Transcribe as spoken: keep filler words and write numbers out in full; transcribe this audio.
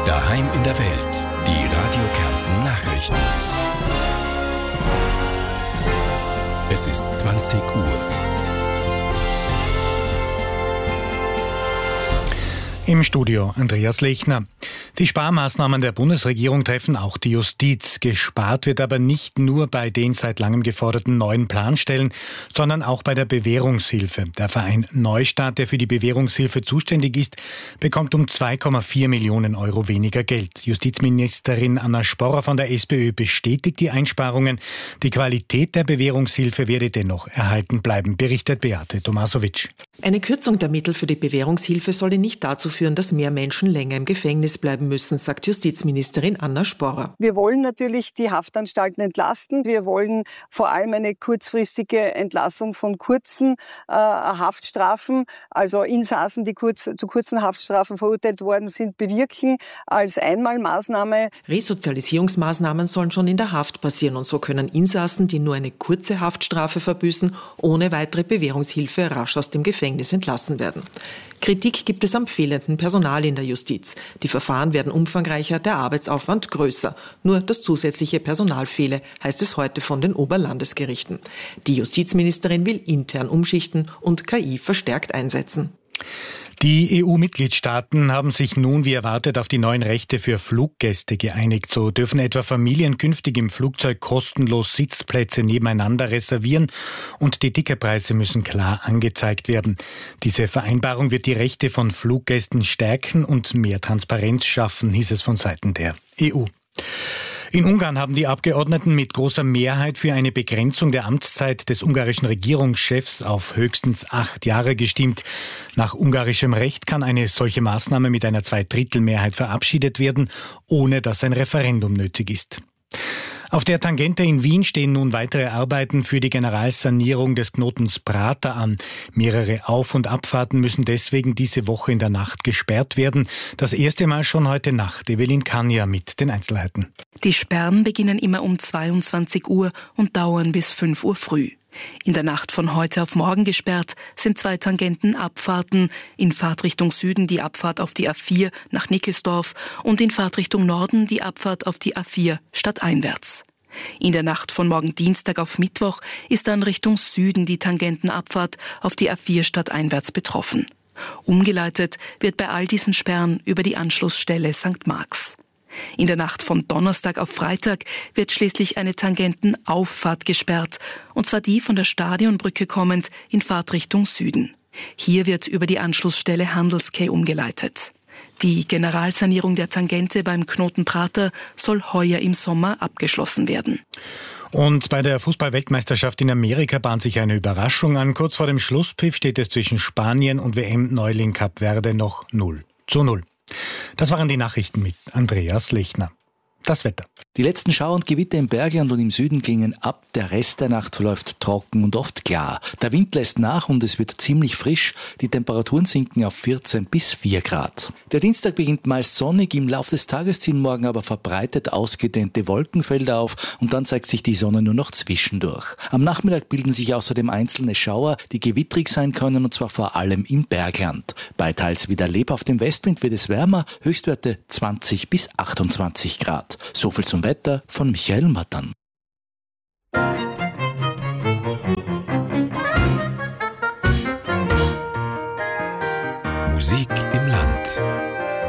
Daheim in der Welt. Die Radio Kärnten Nachrichten. Es ist zwanzig Uhr. Im Studio Andreas Lechner. Die Sparmaßnahmen der Bundesregierung treffen auch die Justiz. Gespart wird aber nicht nur bei den seit langem geforderten neuen Planstellen, sondern auch bei der Bewährungshilfe. Der Verein Neustart, der für die Bewährungshilfe zuständig ist, bekommt um zwei Komma vier Millionen Euro weniger Geld. Justizministerin Anna Sporrer von der SPÖ bestätigt die Einsparungen. Die Qualität der Bewährungshilfe werde dennoch erhalten bleiben, berichtet Beate Tomasovic. Eine Kürzung der Mittel für die Bewährungshilfe solle nicht dazu führen, dass mehr Menschen länger im Gefängnis bleiben müssen, sagt Justizministerin Anna Sporrer. Wir wollen natürlich die Haftanstalten entlasten. Wir wollen vor allem eine kurzfristige Entlassung von kurzen äh, Haftstrafen, also Insassen, die kurz, zu kurzen Haftstrafen verurteilt worden sind, bewirken als Einmalmaßnahme. Resozialisierungsmaßnahmen sollen schon in der Haft passieren und so können Insassen, die nur eine kurze Haftstrafe verbüßen, ohne weitere Bewährungshilfe rasch aus dem Gefängnis entlassen werden. Kritik gibt es am fehlenden Personal in der Justiz. Die Verfahren werden umfangreicher, der Arbeitsaufwand größer. Nur das zusätzliche Personal fehle, heißt es heute von den Oberlandesgerichten. Die Justizministerin will intern umschichten und K I verstärkt einsetzen. Die E U-Mitgliedstaaten haben sich nun wie erwartet auf die neuen Rechte für Fluggäste geeinigt. So dürfen etwa Familien künftig im Flugzeug kostenlos Sitzplätze nebeneinander reservieren und die Ticketpreise müssen klar angezeigt werden. Diese Vereinbarung wird die Rechte von Fluggästen stärken und mehr Transparenz schaffen, hieß es von Seiten der E U. In Ungarn haben die Abgeordneten mit großer Mehrheit für eine Begrenzung der Amtszeit des ungarischen Regierungschefs auf höchstens acht Jahre gestimmt. Nach ungarischem Recht kann eine solche Maßnahme mit einer Zweidrittelmehrheit verabschiedet werden, ohne dass ein Referendum nötig ist. Auf der Tangente in Wien stehen nun weitere Arbeiten für die Generalsanierung des Knotens Prater an. Mehrere Auf- und Abfahrten müssen deswegen diese Woche in der Nacht gesperrt werden. Das erste Mal schon heute Nacht. Evelyn Kania mit den Einzelheiten. Die Sperren beginnen immer um zweiundzwanzig Uhr und dauern bis fünf Uhr früh. In der Nacht von heute auf morgen gesperrt sind zwei Tangentenabfahrten, in Fahrtrichtung Süden die Abfahrt auf die A vier nach Nickelsdorf und in Fahrtrichtung Norden die Abfahrt auf die A vier stadteinwärts. In der Nacht von morgen Dienstag auf Mittwoch ist dann Richtung Süden die Tangentenabfahrt auf die A vier stadteinwärts betroffen. Umgeleitet wird bei all diesen Sperren über die Anschlussstelle Sankt Marx. In der Nacht von Donnerstag auf Freitag wird schließlich eine Tangentenauffahrt gesperrt, und zwar die von der Stadionbrücke kommend in Fahrtrichtung Süden. Hier wird über die Anschlussstelle Handelsquai umgeleitet. Die Generalsanierung der Tangente beim Knoten Prater soll heuer im Sommer abgeschlossen werden. Und bei der Fußball-Weltmeisterschaft in Amerika bahnt sich eine Überraschung an. Kurz vor dem Schlusspfiff steht es zwischen Spanien und W M-Neuling Kap Verde noch null zu null. Das waren die Nachrichten mit Andreas Lechner. Das Wetter. Die letzten Schauer und Gewitter im Bergland und im Süden klingen ab. Der Rest der Nacht verläuft trocken und oft klar. Der Wind lässt nach und es wird ziemlich frisch. Die Temperaturen sinken auf vierzehn bis vier Grad. Der Dienstag beginnt meist sonnig. Im Laufe des Tages ziehen morgen aber verbreitet ausgedehnte Wolkenfelder auf und dann zeigt sich die Sonne nur noch zwischendurch. Am Nachmittag bilden sich außerdem einzelne Schauer, die gewittrig sein können, und zwar vor allem im Bergland. Bei teils wieder lebhaftem Westwind wird es wärmer. Höchstwerte zwanzig bis achtundzwanzig Grad. So viel zum Wetter von Michael Mattern.